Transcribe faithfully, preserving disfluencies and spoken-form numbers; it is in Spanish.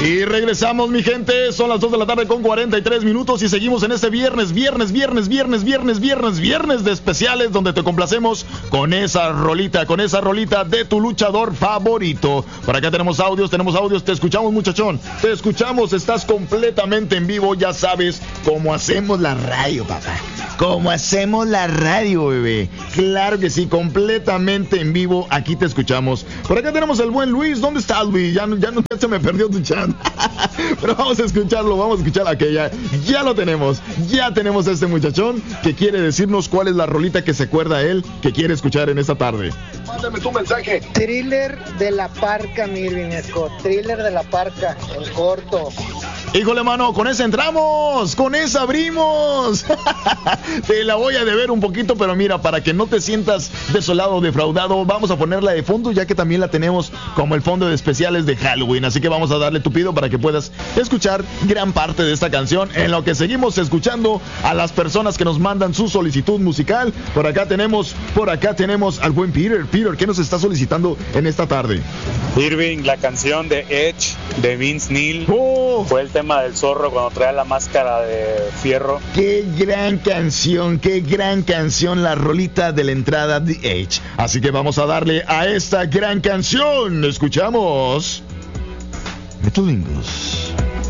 Y regresamos, mi gente, son las dos de la tarde con cuarenta y tres minutos y seguimos en este viernes, viernes, viernes, viernes, viernes, viernes, viernes de especiales donde te complacemos con esa rolita, con esa rolita de tu luchador favorito. Por acá tenemos audios, tenemos audios, te escuchamos, muchachón, te escuchamos, estás completamente en vivo, ya sabes cómo hacemos la radio, papá, cómo hacemos la radio, bebé. Claro que sí, completamente en vivo, aquí te escuchamos. Por acá tenemos al buen Luis, ¿dónde estás, Luis? Ya, ya, no, ya se me perdió tu chat. Pero vamos a escucharlo, vamos a escuchar aquella. Ya lo tenemos, ya tenemos a este muchachón que quiere decirnos cuál es la rolita que se acuerda a él, que quiere escuchar en esta tarde. Mándame tu mensaje. Thriller de la Parca, mi Irving Scott. Thriller de la Parca, en corto. Híjole, mano, con esa entramos, con esa abrimos. Te la voy a deber un poquito, pero mira, para que no te sientas desolado o defraudado, vamos a ponerla de fondo, ya que también la tenemos como el fondo de especiales de Halloween. Así que vamos a darle tu pido para que puedas escuchar gran parte de esta canción, en lo que seguimos escuchando a las personas que nos mandan su solicitud musical. Por acá tenemos, por acá tenemos al buen Peter. Peter, ¿qué nos está solicitando en esta tarde? Irving, la canción de Edge de Vince Neil. Oh, fue el tema del zorro cuando trae la máscara de fierro. Qué gran canción, qué gran canción, la rolita de la entrada de Edge. Así que vamos a darle a esta gran canción. Escuchamos Metalingus.